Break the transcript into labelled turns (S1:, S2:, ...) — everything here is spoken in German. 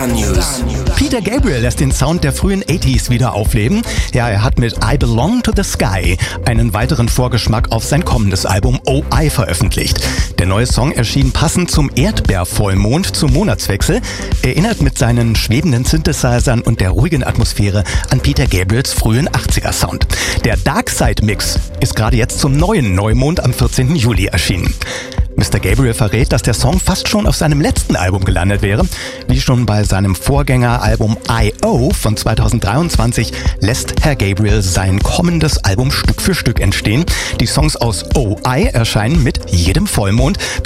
S1: News.
S2: Peter Gabriel lässt den Sound der frühen 80s wieder aufleben. Ja, er hat mit I Belong to the Sky einen weiteren Vorgeschmack auf sein kommendes Album O.I. veröffentlicht. Der neue Song erschien passend zum Erdbeervollmond zum Monatswechsel, erinnert mit seinen schwebenden Synthesizern und der ruhigen Atmosphäre an Peter Gabriels frühen 80er-Sound. Der Dark Side Mix ist gerade jetzt zum neuen Neumond am 14. Juli erschienen. Mr. Gabriel verrät, dass der Song fast schon auf seinem letzten Album gelandet wäre. Wie schon bei seinem Vorgängeralbum I.O. von 2023 lässt Herr Gabriel sein kommendes Album Stück für Stück entstehen. Die Songs aus O.I. erscheinen mit jedem Vollmond.